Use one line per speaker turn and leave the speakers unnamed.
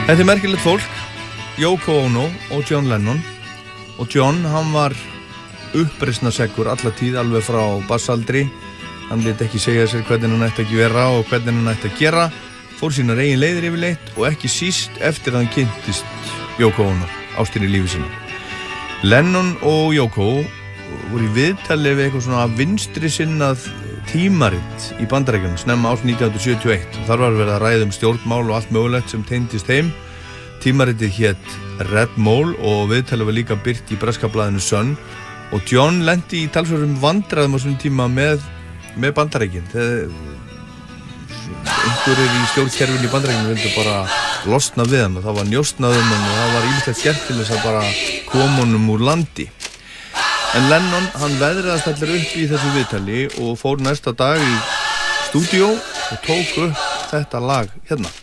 Þetta merkilegt fólk, Yoko Ono og John Lennon. Og John, hann var uppreisnarseggur alla tíð, alveg frá bassaldri. Hann lét ekki segja sér hvernig hann ætti ekki vera og hvernig hann ætti að gera. Fór sínar eigin leiðir yfirleitt og ekki síst eftir að hann kynntist Yoko Ono, ástinni í lífi sínu. Lennon og Yoko voru í viðtali við eitthvað svona vinstri sinnað tímarit í Bandaríkjunum snemma ás 1971. Þar var verið að ræða stjórnmál og allt mögulegt sem tengdist þeim. Tímaritið hét Red Mole og viðtalið var líka birt í breska blaðinu Sun. Og John lenti í talsverðum vandræðum á þessum tíma með Bandaríkin. Einhverjir í stjórnkerfinu í Bandaríkjunum vildu bara losna við hann og það var njósnað hann og það var ýmislegt gert til þess að bara koma honum úr landi. En Lennon, hann veðraðist allir upp í þessu viðtali og fór næsta dag í stúdíó og tók upp þetta lag hérna.